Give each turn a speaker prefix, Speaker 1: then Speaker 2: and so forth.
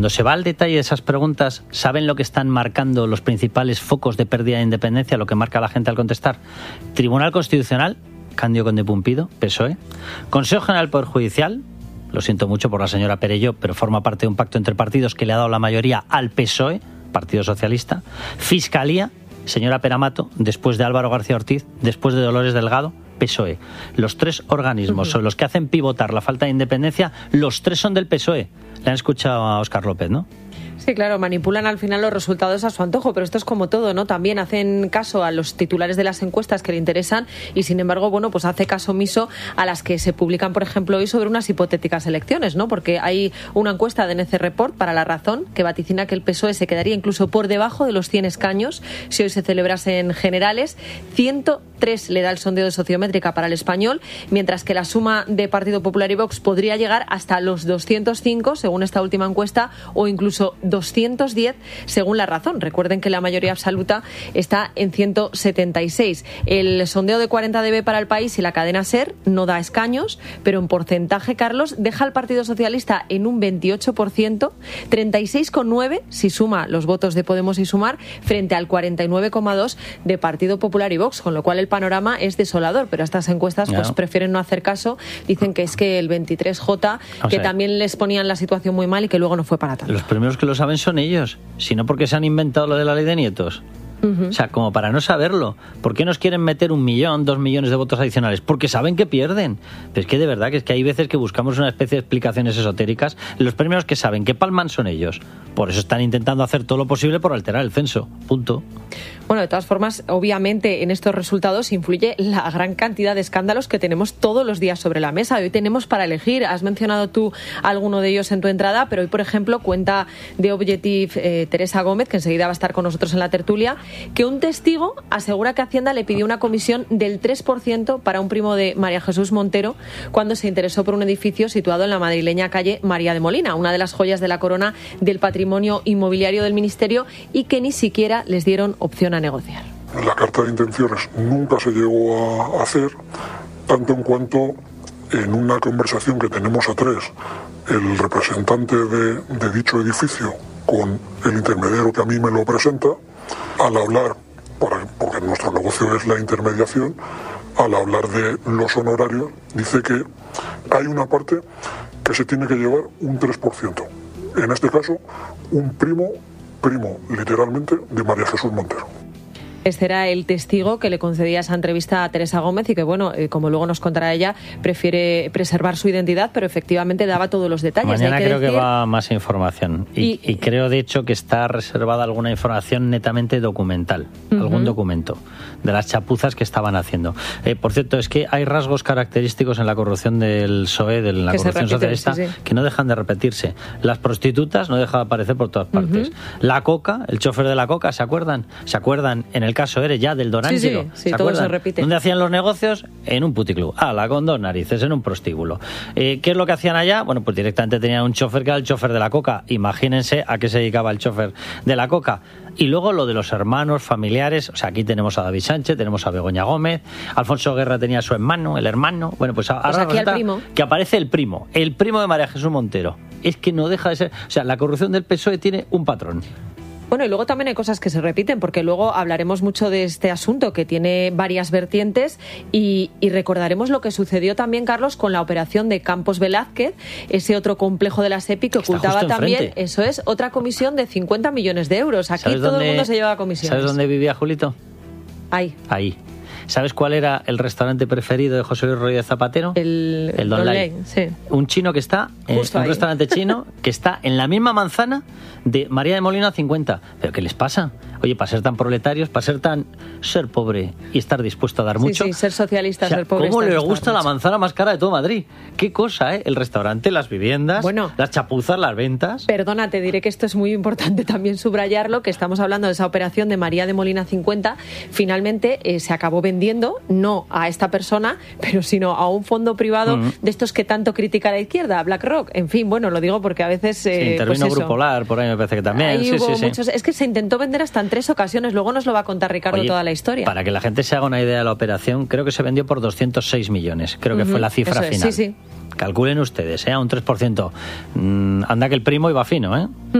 Speaker 1: Cuando se va al detalle de esas preguntas, ¿saben lo que están marcando los principales focos de pérdida de independencia, lo que marca la gente al contestar? Tribunal Constitucional, Cándido Conde Pumpido, PSOE. Consejo General del Poder Judicial, lo siento mucho por la señora Perelló, pero forma parte de un pacto entre partidos que le ha dado la mayoría al PSOE, Partido Socialista. Fiscalía, señora Peramato, después de Álvaro García Ortiz, después de Dolores Delgado, PSOE. Los tres organismos sobre los que hacen pivotar la falta de independencia, los tres son del PSOE. Le han escuchado a Óscar López, ¿no?
Speaker 2: Sí, claro, manipulan al final los resultados a su antojo, pero esto es como todo, ¿no? También hacen caso a los titulares de las encuestas que le interesan y, sin embargo, bueno, pues hace caso omiso a las que se publican, por ejemplo, hoy sobre unas hipotéticas elecciones, ¿no? Porque hay una encuesta de NC Report para La Razón que vaticina que el PSOE se quedaría incluso por debajo de los 100 escaños si hoy se celebrasen generales. 103 le da el sondeo de Sociométrica para El Español, mientras que la suma de Partido Popular y Vox podría llegar hasta los 205, según esta última encuesta, o incluso 210 según La Razón. Recuerden que la mayoría absoluta está en 176. El sondeo de 40 dB para El País y la cadena SER no da escaños, pero en porcentaje, Carlos, deja al Partido Socialista en un 28%, 36,9 si suma los votos de Podemos y Sumar, frente al 49,2 de Partido Popular y Vox, con lo cual el panorama es desolador, pero a estas encuestas pues prefieren no hacer caso. Dicen que es que el 23J, que también les ponían la situación muy mal y que luego no fue para tanto.
Speaker 1: Los primeros que lo saben son ellos, sino porque se han inventado lo de la ley de nietos. O sea, como para no saberlo. ¿Por qué nos quieren meter 1 millón, 2 millones de votos adicionales? Porque saben que pierden. Pero es que de verdad que es que hay veces que buscamos una especie de explicaciones esotéricas. Los primeros que saben que palman son ellos. Por eso están intentando hacer todo lo posible por alterar el censo. Punto.
Speaker 2: Bueno, de todas formas, obviamente en estos resultados influye la gran cantidad de escándalos que tenemos todos los días sobre la mesa. Hoy tenemos para elegir. Has mencionado tú alguno de ellos en tu entrada, pero hoy, por ejemplo, cuenta de Objective Teresa Gómez, que enseguida va a estar con nosotros en la tertulia, que un testigo asegura que Hacienda le pidió una comisión del 3% para un primo de María Jesús Montero cuando se interesó por un edificio situado en la madrileña calle María de Molina, una de las joyas de la corona del patrimonio inmobiliario del Ministerio, y que ni siquiera les dieron opción a negociar.
Speaker 3: La carta de intenciones nunca se llegó a hacer, tanto en cuanto en una conversación que tenemos a tres, el representante de dicho edificio con el intermediario que a mí me lo presenta, al hablar, porque nuestro negocio es la intermediación, al hablar de los honorarios, dice que hay una parte que se tiene que llevar un 3%. En este caso, un primo literalmente, de María Jesús Montero.
Speaker 2: Este era el testigo que le concedía esa entrevista a Teresa Gómez y que, bueno, como luego nos contará ella, prefiere preservar su identidad, pero efectivamente daba todos los detalles.
Speaker 1: Mañana creo que va más información y creo, de hecho, que está reservada alguna información netamente documental, algún documento de las chapuzas que estaban haciendo. Por cierto, es que hay rasgos característicos en la corrupción del PSOE, de la corrupción socialista, que no dejan de repetirse. Las prostitutas no dejan de aparecer por todas partes. La coca, el chofer de la coca, ¿se acuerdan? ¿Se acuerdan en el caso Eres ya del Don Ángelo?
Speaker 2: Sí, todo se repite.
Speaker 1: ¿Dónde hacían los negocios? En un puticlub. Con dos narices, en un prostíbulo. ¿Qué es lo que hacían allá? Bueno, pues directamente tenían un chofer que era el chofer de la coca. Imagínense a qué se dedicaba el chofer de la coca. Y luego lo de los hermanos, familiares. O sea, aquí tenemos a David Sánchez, tenemos a Begoña Gómez, Alfonso Guerra tenía a su hermano, el hermano. Bueno, pues ahora
Speaker 2: aquí
Speaker 1: resulta
Speaker 2: el primo.
Speaker 1: Que aparece el primo de María Jesús Montero. Es que no deja de ser... O sea, la corrupción del PSOE tiene un patrón.
Speaker 2: Bueno, y luego también hay cosas que se repiten, porque luego hablaremos mucho de este asunto que tiene varias vertientes y recordaremos lo que sucedió también, Carlos, con la operación de Campos Velázquez, ese otro complejo de la SEPI que ocultaba también, eso es, otra comisión de 50 millones de euros. Aquí todo el mundo se lleva comisiones.
Speaker 1: ¿Sabes dónde vivía Julito? Ahí. ¿Sabes cuál era el restaurante preferido de José Luis Rodríguez Zapatero?
Speaker 2: El Don Lane, sí.
Speaker 1: Un chino que está, un restaurante chino que está en la misma manzana de María de Molina 50. ¿Pero qué les pasa? Oye, para ser tan proletarios, ser pobre y estar dispuesto a dar mucho.
Speaker 2: Sí, ser socialista, ser pobre.
Speaker 1: ¿Cómo le gusta la manzana más cara de todo Madrid? Qué cosa, ¿eh? El restaurante, las viviendas, las chapuzas, las ventas.
Speaker 2: Perdona, te diré que esto es muy importante también subrayarlo, que estamos hablando de esa operación de María de Molina 50. Finalmente se acabó vendiendo, no a esta persona, pero sino a un fondo privado de estos que tanto critica la izquierda, BlackRock. En fin, bueno, lo digo porque a veces...
Speaker 1: intervino
Speaker 2: pues
Speaker 1: Grupo Lar, por ahí me parece que también.
Speaker 2: Muchos, es que se intentó vender hasta en 3 ocasiones, luego nos lo va a contar Ricardo toda la historia.
Speaker 1: Para que la gente se haga una idea de la operación, creo que se vendió por 206 millones, creo que fue la cifra final.
Speaker 2: Sí.
Speaker 1: calculen ustedes, a un 3%. Anda que el primo iba fino, ¿eh?